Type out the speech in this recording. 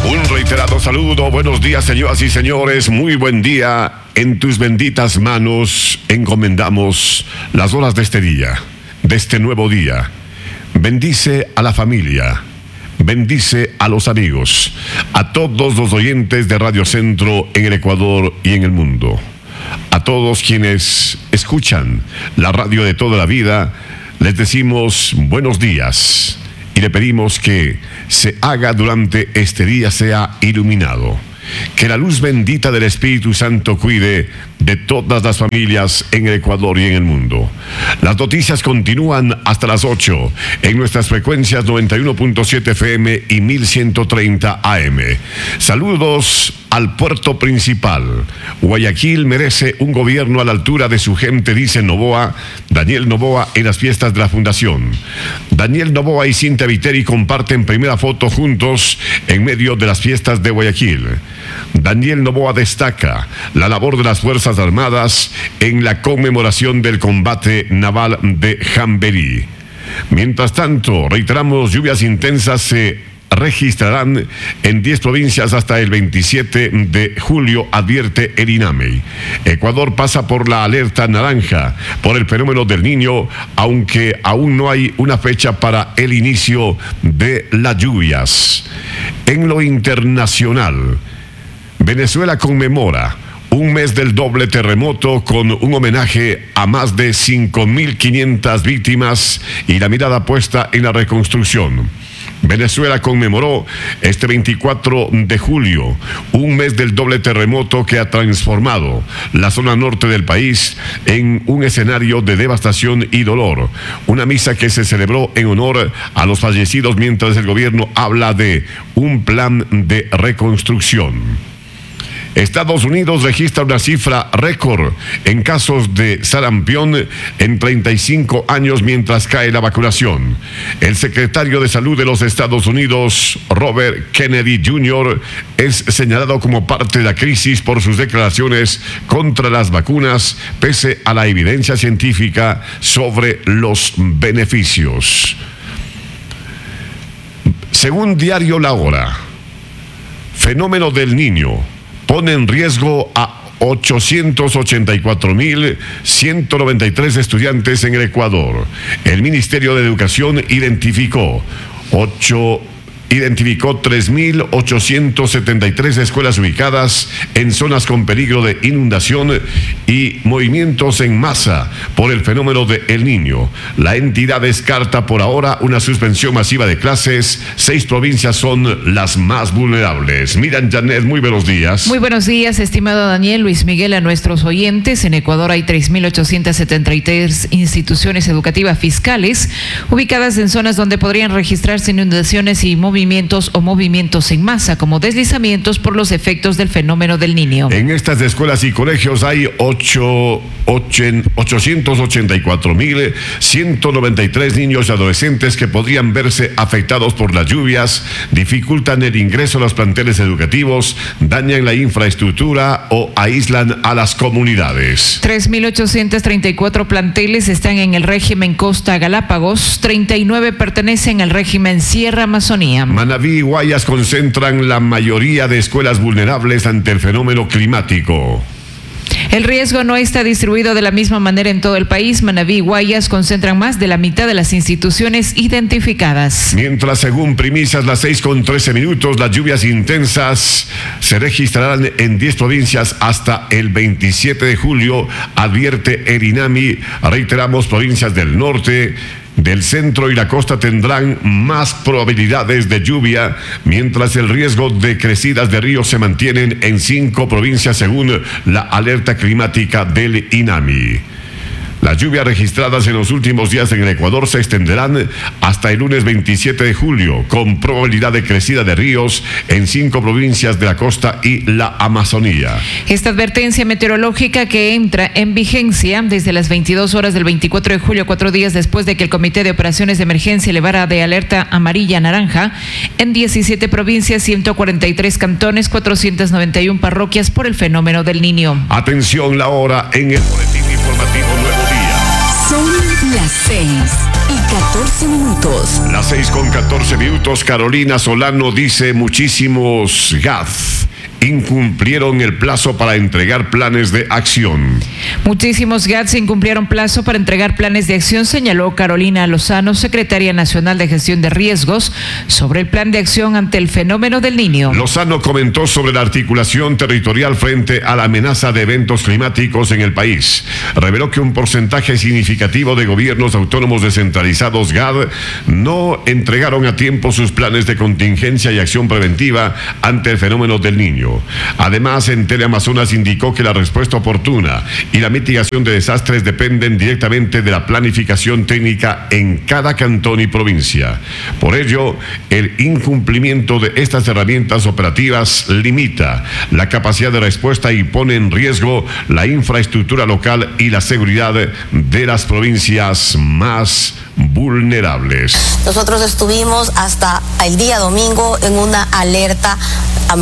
Un reiterado saludo, buenos días señoras y señores, muy buen día. En tus benditas manos encomendamos las horas de este día, de este nuevo día. Bendice a la familia, bendice a los amigos, a todos los oyentes de Radio Centro en el Ecuador y en el mundo. A todos quienes escuchan la radio de toda la vida, les decimos buenos días. Y le pedimos que se haga durante este día sea iluminado. Que la luz bendita del Espíritu Santo cuide de todas las familias en el Ecuador y en el mundo. Las noticias continúan hasta las 8 en nuestras frecuencias 91.7 FM y 1130 AM. Saludos al puerto principal. Guayaquil merece un gobierno a la altura de su gente, dice Noboa, Daniel Noboa, en las fiestas de la Fundación. Daniel Noboa y Cintia Viteri comparten primera foto juntos en medio de las fiestas de Guayaquil. Daniel Noboa destaca la labor de las Fuerzas Armadas en la conmemoración del combate naval de Jamberí. Mientras tanto, reiteramos, lluvias intensas se registrarán en 10 provincias hasta el 27 de julio, advierte el INAME. Ecuador pasa por la alerta naranja por el fenómeno del Niño, aunque aún no hay una fecha para el inicio de las lluvias. En lo internacional, Venezuela conmemora un mes del doble terremoto con un homenaje a más de 5.500 víctimas y la mirada puesta en la reconstrucción. Venezuela conmemoró este 24 de julio un mes del doble terremoto que ha transformado la zona norte del país en un escenario de devastación y dolor. Una misa que se celebró en honor a los fallecidos mientras el gobierno habla de un plan de reconstrucción. Estados Unidos registra una cifra récord en casos de sarampión en 35 años mientras cae la vacunación. El secretario de Salud de los Estados Unidos, Robert Kennedy Jr., es señalado como parte de la crisis por sus declaraciones contra las vacunas, pese a la evidencia científica sobre los beneficios. Según Diario La Hora, fenómeno del Niño pone en riesgo a 884.193 estudiantes en el Ecuador. El Ministerio de Educación identificó 3.873 escuelas ubicadas en zonas con peligro de inundación y movimientos en masa por el fenómeno de El Niño. La entidad descarta por ahora una suspensión masiva de clases. 6 provincias son las más vulnerables. Miriam Janet, muy buenos días. Muy buenos días, estimado Daniel, Luis Miguel, a nuestros oyentes. En Ecuador hay 3.873 instituciones educativas fiscales ubicadas en zonas donde podrían registrarse inundaciones y movimientos en masa, como deslizamientos por los efectos del fenómeno del Niño. En estas escuelas y colegios hay 884.193 niños y adolescentes que podrían verse afectados por las lluvias, dificultan el ingreso a los planteles educativos, dañan la infraestructura o aíslan a las comunidades. 3.834 planteles están en el régimen Costa Galápagos, 39 pertenecen al régimen Sierra Amazonía. Manabí y Guayas concentran la mayoría de escuelas vulnerables ante el fenómeno climático. El riesgo no está distribuido de la misma manera en todo el país. Manabí y Guayas concentran más de la mitad de las instituciones identificadas. Mientras, según primicias, las 6:13, las lluvias intensas se registrarán en 10 provincias hasta el 27 de julio, advierte el INAMI. Reiteramos, provincias del norte, del centro y la costa tendrán más probabilidades de lluvia, mientras el riesgo de crecidas de ríos se mantienen en 5 provincias según la alerta climática del INAMI. Las lluvias registradas en los últimos días en el Ecuador se extenderán hasta el lunes 27 de julio, con probabilidad de crecida de ríos en 5 provincias de la costa y la Amazonía. Esta advertencia meteorológica, que entra en vigencia desde las 22 horas del 24 de julio, 4 días después de que el Comité de Operaciones de Emergencia elevara de alerta amarilla a naranja en 17 provincias, 143 cantones, 491 parroquias por el fenómeno del Niño. Atención, la hora en el boletín informativo Nuevo Día. Son las 6:14 14 minutos. Las 6:14. Carolina Solano dice: muchísimos GAD incumplieron el plazo para entregar planes de acción. Muchísimos GATS incumplieron plazo para entregar planes de acción, señaló Carolina Lozano, secretaria nacional de gestión de riesgos, sobre el plan de acción ante el fenómeno del Niño. Lozano comentó sobre la articulación territorial frente a la amenaza de eventos climáticos en el país. Reveló que un porcentaje significativo de gobiernos autónomos descentralizados GAD no entregaron a tiempo sus planes de contingencia y acción preventiva ante el fenómeno del Niño. Además, en Teleamazonas indicó que la respuesta oportuna y la mitigación de desastres dependen directamente de la planificación técnica en cada cantón y provincia. Por ello, el incumplimiento de estas herramientas operativas limita la capacidad de respuesta y pone en riesgo la infraestructura local y la seguridad de las provincias más vulnerables. Nosotros estuvimos hasta el día domingo en una alerta